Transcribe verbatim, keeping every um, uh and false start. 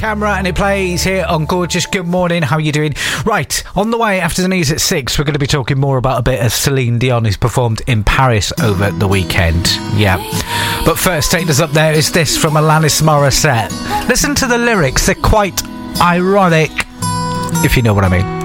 Camera and it plays here on Gorgeous. Good morning, how are you doing? Right, on the way after the news at six, we're going to be talking more about a bit of Celine Dion, who's performed in Paris over the weekend. Yeah. But first, taking us up there is this from Alanis Morissette. Listen to the lyrics, they're quite ironic, if you know what I mean.